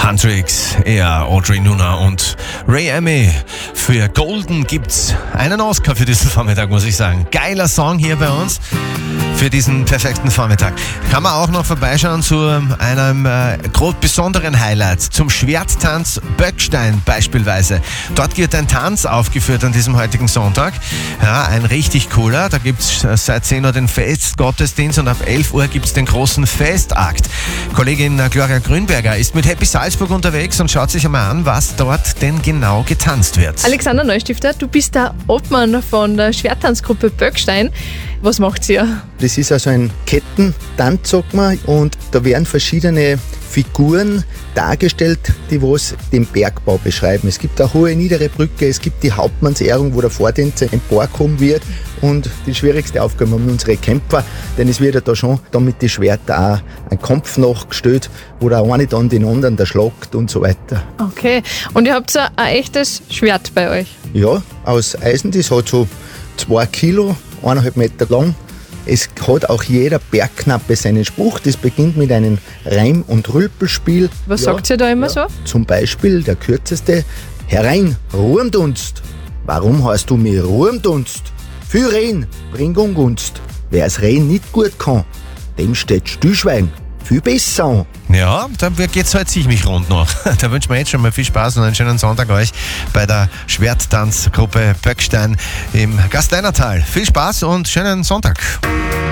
Huntrix, er, Audrey Nuna und Ray Amy. Für Golden gibt's einen Oscar für diesen Vormittag, muss ich sagen. Geiler Song hier bei uns für diesen perfekten Vormittag. Kann man auch noch vorbeischauen zu einem besonderen Highlight, zum Schwerttanz Böckstein beispielsweise. Dort wird ein Tanz aufgeführt an diesem heutigen Sonntag. Ja, ein richtig cooler. Da gibt's seit 10 Uhr den Festgottesdienst und ab 11 Uhr gibt's den großen Festakt. Kollegin Gloria Grünberger ist mit Happy Salzburg unterwegs und schaut sich einmal an, was dort denn genau getanzt wird. Alexander Neustifter, du bist der Obmann von der Schwerttanzgruppe Böckstein. Was macht ihr? Das ist also ein Kettentanz, sagt man, und da werden verschiedene Figuren dargestellt, die was den Bergbau beschreiben. Es gibt eine hohe, niedere Brücke, es gibt die Hauptmannsehrung, wo der Vortänzer emporkommen wird, und die schwierigste Aufgabe haben unsere Kämpfer, denn es wird ja da schon mit den Schwertern auch ein Kampf nachgestellt, wo der eine dann den anderen schlagt und so weiter. Okay, und ihr habt so ein echtes Schwert bei euch? Ja, aus Eisen, das hat so 2 Kilo, 1,5 Meter lang. Es hat auch jeder Bergknappe seinen Spruch. Das beginnt mit einem Reim- und Rülpelspiel. Was sagt ihr da immer so? Zum Beispiel der kürzeste: Herein, Ruhmdunst. Warum heißt du mir Ruhmdunst? Für Rehen, bring Ungunst. Wer's Rehen nicht gut kann, dem steht Stillschweigen viel besser an. Ja, da geht's halt ziemlich rund noch. Da wünschen wir jetzt schon mal viel Spaß und einen schönen Sonntag euch bei der Schwerttanzgruppe Böckstein im Gasteinertal. Viel Spaß und schönen Sonntag.